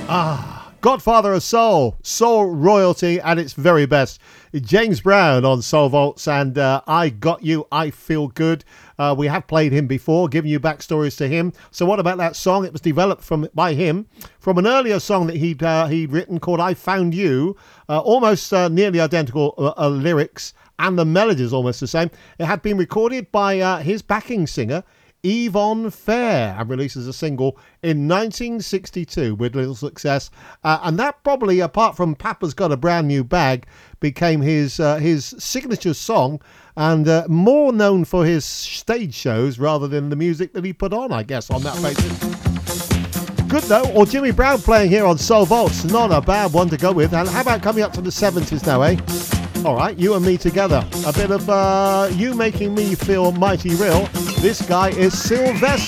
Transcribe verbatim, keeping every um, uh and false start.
Ah, Godfather of Soul, soul royalty at its very best. James Brown on Soul Vaults and uh, I Got You, I Feel Good. Uh, we have played him before, given you backstories to him. So what about that song? It was developed from by him from an earlier song that he'd, uh, he'd written called I Found You, uh, almost uh, nearly identical uh, uh, lyrics, and the melody is almost the same. It had been recorded by uh, his backing singer, Yvonne Fair, and released as a single in nineteen sixty-two with little success. Uh, and that probably, apart from Papa's Got a Brand New Bag, became his uh, his signature song, and uh, more known for his stage shows rather than the music that he put on, I guess, on that basis. Good though, or Jimmy Brown playing here on Soul Vaults, not a bad one to go with. And how about coming up to the seventies now, eh? All right, You and Me Together. A bit of uh, You Making Me Feel Mighty Real. This guy is Sylvester.